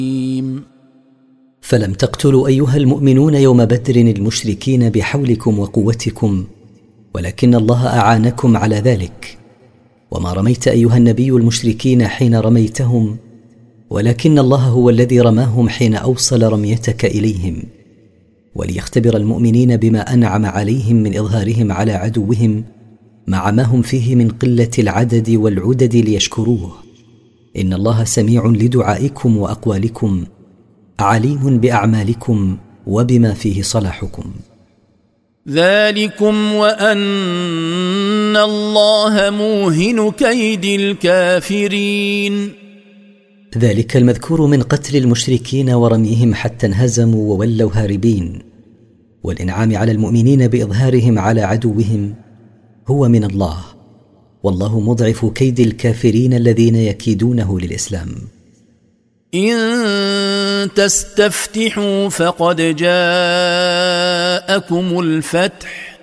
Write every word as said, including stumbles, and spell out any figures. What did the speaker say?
فلم تقتلوا أيها المؤمنون يوم بدر المشركين بحولكم وقوتكم، ولكن الله أعانكم على ذلك. وما رميت أيها النبي المشركين حين رميتهم، ولكن الله هو الذي رماهم حين أوصل رميتك إليهم، وليختبر المؤمنين بما أنعم عليهم من إظهارهم على عدوهم مع ما هم فيه من قلة العدد والعدد ليشكروه. إن الله سميع لدعائكم وأقوالكم، عليم بأعمالكم وبما فيه صلاحكم. ذلكم وأن الله موهن كيد الكافرين. ذلك المذكور من قتل المشركين ورميهم حتى انهزموا وولوا هاربين، والإنعام على المؤمنين بإظهارهم على عدوهم، هو من الله، والله مضعف كيد الكافرين الذين يكيدونه للإسلام. إن تستفتحوا فقد جاءكم الفتح